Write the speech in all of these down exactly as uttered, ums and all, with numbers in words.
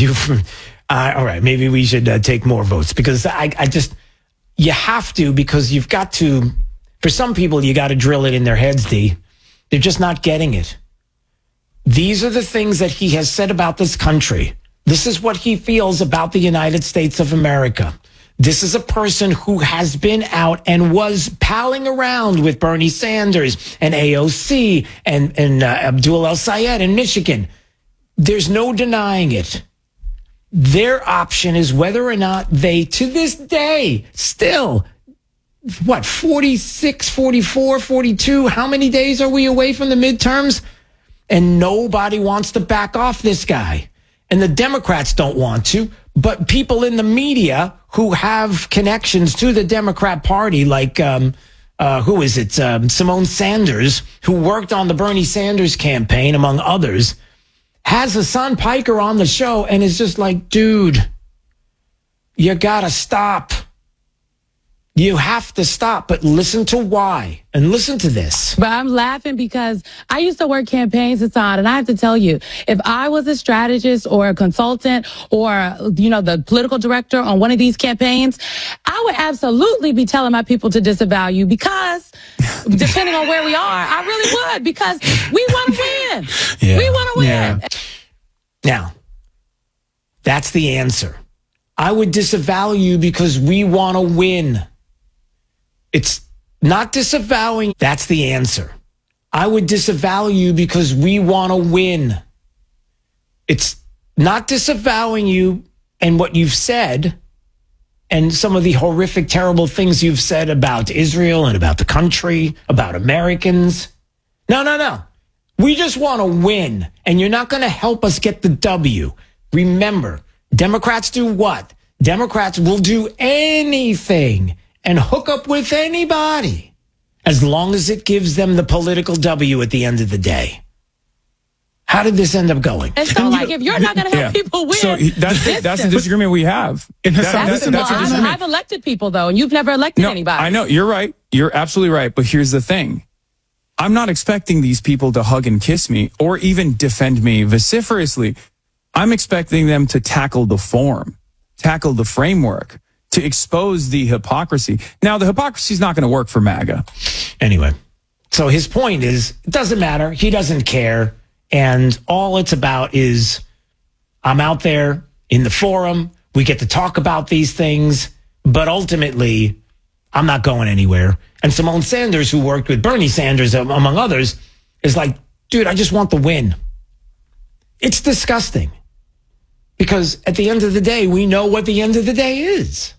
you, uh, all right, maybe we should uh, take more votes because I, I just, you have to, because you've got to, for some people, you got to drill it in their heads, D. They're just not getting it. These are the things that he has said about this country. This is what he feels about the United States of America. This is a person who has been out and was palling around with Bernie Sanders and A O C and, and uh, Abdul El-Sayed in Michigan. There's no denying it. Their option is whether or not they, to this day, still, what, forty-six, forty-four, forty-two, how many days are we away from the midterms? And nobody wants to back off this guy. And the Democrats don't want to, but people in the media who have connections to the Democrat Party, like, um, uh, who is it? Um, Simone Sanders, who worked on the Bernie Sanders campaign, among others, has Hasan Piker on the show and is just like, dude, you gotta stop. You have to stop, but listen to why and listen to this. But I'm laughing because I used to work campaigns, Hasan, and I have to tell you, if I was a strategist or a consultant or, you know, the political director on one of these campaigns, I would absolutely be telling my people to disavow you because, depending on where we are, I really would because we want to win. Yeah. We want to win. Yeah. Now, that's the answer. I would disavow you because we want to win. It's not disavowing. That's the answer. I would disavow you because we want to win. It's not disavowing you and what you've said and some of the horrific, terrible things you've said about Israel and about the country, about Americans. No, no, no. We just want to win, and you're not going to help us get the W. Remember, Democrats do what? Democrats will do anything and hook up with anybody as long as it gives them the political W at the end of the day. How did this end up going? And so, like, if you're not going to help yeah. people win, so that's the, that's the disagreement we have. That's, that's, that's, that's well, disagreement. I've elected people, though, and you've never elected no, anybody. I know. You're right. You're absolutely right. But here's the thing. I'm not expecting these people to hug and kiss me or even defend me vociferously. I'm expecting them to tackle the form, tackle the framework, to expose the hypocrisy. Now, the hypocrisy is not going to work for MAGA. Anyway, so his point is, it doesn't matter. He doesn't care. And all it's about is, I'm out there in the forum. We get to talk about these things. But ultimately, I'm not going anywhere. And Simone Sanders, who worked with Bernie Sanders, among others, is like, dude, I just want the win. It's disgusting. Because at the end of the day, we know what the end of the day is.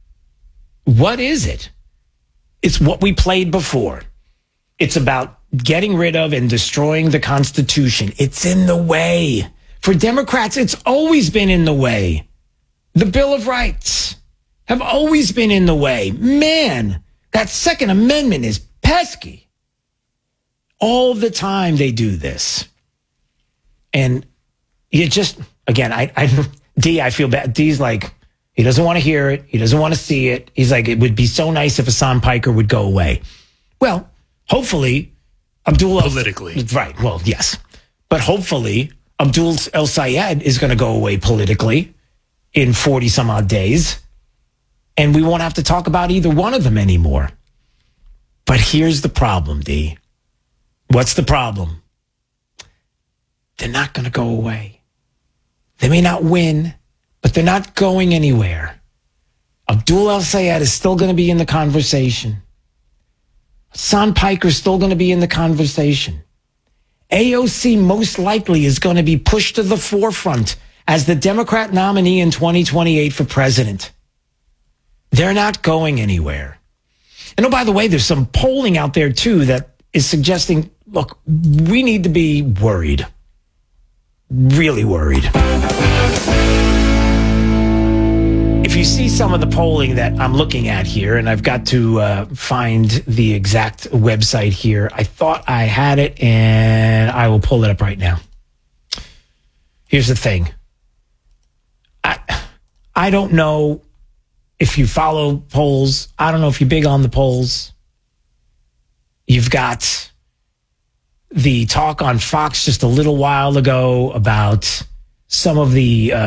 What is it? It's what we played before. It's about getting rid of and destroying the Constitution. It's in the way. For Democrats, it's always been in the way. The Bill of Rights have always been in the way. Man, that Second Amendment is pesky. All the time they do this. And you just, again, I, I, D, I feel bad. D's like, he doesn't want to hear it. He doesn't want to see it. He's like, it would be so nice if Hasan Piker would go away. Well, hopefully, Abdul... Politically. Right, well, yes. But hopefully, Abdul El-Sayed is going to go away politically in forty some odd days. And we won't have to talk about either one of them anymore. But here's the problem, D. What's the problem? They're not going to go away. They may not win, but they're not going anywhere. Abdul El-Sayed is still going to be in the conversation. Hasan Piker is still going to be in the conversation. A O C most likely is going to be pushed to the forefront as the Democrat nominee in twenty twenty-eight for president. They're not going anywhere. And oh, by the way, there's some polling out there, too, that is suggesting, look, we need to be worried. Really worried. If you see some of the polling that I'm looking at here, and I've got to uh, find the exact website here. I thought I had it, and I will pull it up right now. Here's the thing. I, I don't know if you follow polls. I don't know if you're big on the polls. You've got the talk on Fox just a little while ago about some of the uh,